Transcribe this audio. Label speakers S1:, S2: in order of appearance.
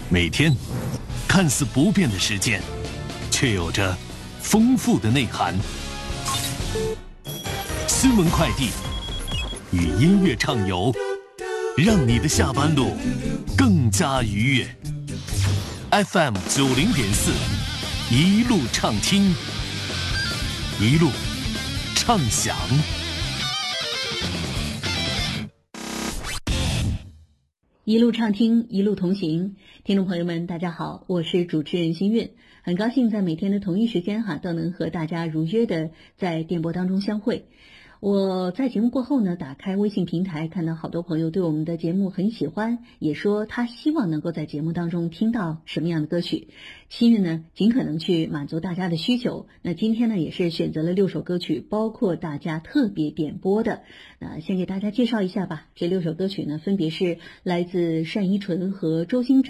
S1: 每天看似不变的时间，却有着丰富的内涵。新闻快递与音乐畅游，让你的下班路更加愉悦。FM 90.4，一路畅听，一路畅享。
S2: 一路畅听，一路同行。听众朋友们，大家好，我是主持人新韵，很高兴在每天的同一时间都能和大家如约的在电波当中相会。我在节目过后呢，打开微信平台，看到好多朋友对我们的节目很喜欢，也说他希望能够在节目当中听到什么样的歌曲。新韵呢，尽可能去满足大家的需求。那今天呢，也是选择了6首歌曲，包括大家特别点播的。那先给大家介绍一下吧。这6首歌曲呢，分别是来自单依纯和周兴哲